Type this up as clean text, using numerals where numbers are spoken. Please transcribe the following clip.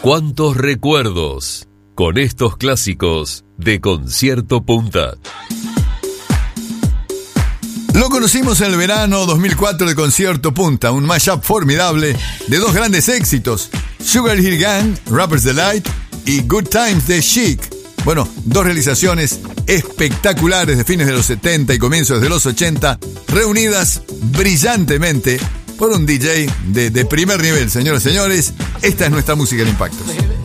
cuántos recuerdos con estos clásicos de Concierto Punta. Lo conocimos en el verano 2004 de Concierto Punta, un mashup formidable de dos grandes éxitos, Sugar Hill Gang, Rapper's Delight y Good Times de Chic. Bueno, dos realizaciones espectaculares de fines de los 70 y comienzos de los 80, reunidas brillantemente por un DJ de primer nivel. Señoras y señores, esta es nuestra música en impactos.